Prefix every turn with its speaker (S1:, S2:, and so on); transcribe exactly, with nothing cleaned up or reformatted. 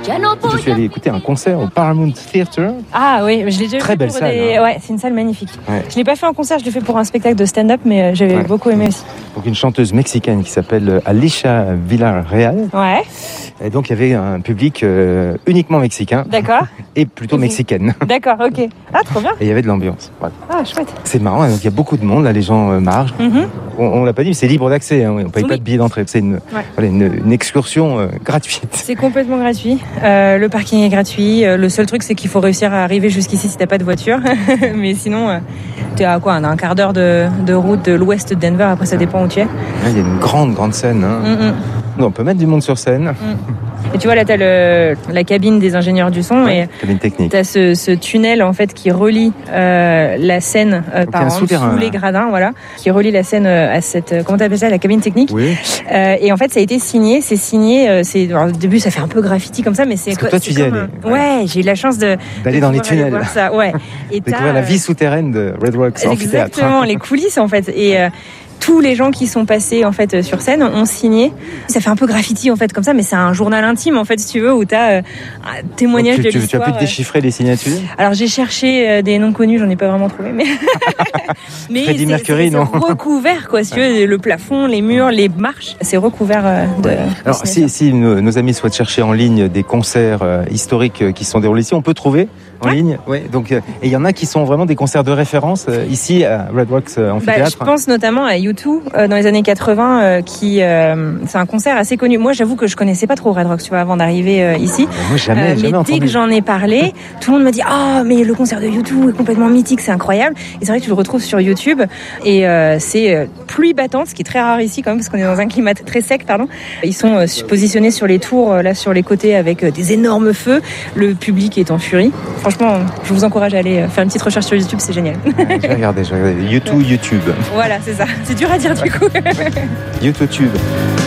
S1: Je suis allé écouter un concert au Paramount Theatre.
S2: Ah oui, je l'ai déjà
S1: Très
S2: vu
S1: belle
S2: pour
S1: salle,
S2: des...
S1: hein.
S2: Ouais, c'est une salle magnifique.
S1: Ouais.
S2: Je l'ai pas fait en concert, je l'ai fait pour un spectacle de stand-up, mais euh, j'avais
S1: Ouais.
S2: beaucoup aimé aussi.
S1: Donc une chanteuse mexicaine qui s'appelle Alicia Villarreal.
S2: Ouais,
S1: Et donc il y avait un public euh, uniquement mexicain
S2: d'accord.
S1: et plutôt
S2: Mhm.
S1: mexicaine.
S2: D'accord, ok. Ah, trop bien.
S1: Et il y avait de l'ambiance. Voilà.
S2: Ah, chouette.
S1: C'est marrant, hein, donc il y a beaucoup de monde, là les gens euh, marchent.
S2: Mhm.
S1: On, on l'a pas dit, mais c'est libre d'accès, hein, on ne paye
S2: Oui.
S1: pas de billet d'entrée. C'est une,
S2: Ouais.
S1: voilà, une, une excursion euh, gratuite.
S2: C'est complètement gratuit. Euh, le parking est gratuit. Euh, le seul truc, c'est qu'il faut réussir à arriver jusqu'ici si t'as pas de voiture. Mais sinon, euh, t'es à quoi, un quart d'heure de, de route de l'ouest de Denver. Après, ça dépend où tu es.
S1: Là, il y a une grande, grande scène. Hein.
S2: Mm-mm.
S1: Non, on peut mettre du monde sur scène.
S2: Et tu vois, là, t'as le, la cabine des ingénieurs du son.
S1: Ouais,
S2: Et
S1: cabine technique.
S2: t'as ce, ce tunnel, en fait, qui relie euh, la scène euh,
S1: Donc, il y a
S2: par
S1: un
S2: en
S1: souterrain,
S2: dessous les
S1: là.
S2: gradins, voilà. Qui relie la scène euh, à cette... euh, Comment t'appelles ça, la cabine technique.
S1: Oui.
S2: Euh, et en fait, ça a été signé. C'est signé... Euh, c'est, alors, au début, ça fait un peu graffiti comme ça, mais c'est...
S1: Parce que toi,
S2: c'est
S1: tu y
S2: comme
S1: allais.
S2: un- Ouais, j'ai eu la chance de...
S1: D'aller
S2: de
S1: dans les
S2: pouvoir aller
S1: tunnels.
S2: voir ça, ouais. Et t'as,
S1: Découvrir la vie
S2: euh,
S1: souterraine de Red Rocks Amphithéâtre.
S2: Exactement, les coulisses en fait. Et euh, tous les gens qui sont passés en fait sur scène ont signé. Ça fait un peu graffiti en fait comme ça, mais c'est un journal intime en fait si tu veux où t'as euh, un témoignage
S1: Donc,
S2: de
S1: tu, tu, tu as
S2: l'histoire.
S1: pu déchiffrer les signatures.
S2: Alors j'ai cherché euh, des noms connus, j'en ai pas vraiment trouvé, mais mais
S1: Freddie
S2: c'est-
S1: Mercury,
S2: c'est,
S1: non.
S2: c'est recouvert quoi, si tu veux, le plafond, les murs, les marches, c'est recouvert euh, de.
S1: Alors,
S2: de
S1: si, si nos, nos amis souhaitent chercher en ligne des concerts euh, historiques euh, qui sont déroulés ici, on peut trouver en
S2: Ouais.
S1: ligne. Ouais. Donc, euh, et il y en a qui sont vraiment des concerts de référence euh, ici à Red Rocks euh,
S2: Bah,
S1: Amphithéâtre.
S2: je pense notamment à U deux euh, dans les années quatre-vingts, euh, qui euh, c'est un concert assez connu. Moi, j'avoue que je connaissais pas trop Red Rocks, tu vois, avant d'arriver euh, ici.
S1: Moi, jamais,
S2: Euh,
S1: jamais
S2: mais dès
S1: entendu.
S2: que j'en ai parlé, tout le monde me dit ah mais le concert de U deux est complètement mythique, c'est incroyable. Et c'est vrai que tu le retrouves sur YouTube et euh, c'est euh, pluie battante, ce qui est très rare ici quand même parce qu'on est dans un climat très sec, pardon. Ils sont euh, positionnés sur les tours euh, là sur les côtés avec euh, des énormes feux. Le public est en furie. Franchement, je vous encourage à aller euh, faire une petite recherche sur YouTube, c'est génial.
S1: Ouais, je vais regarder, je vais regarder. U deux, YouTube.
S2: Voilà, c'est ça. C'est dur à dire du coup.
S1: YouTube.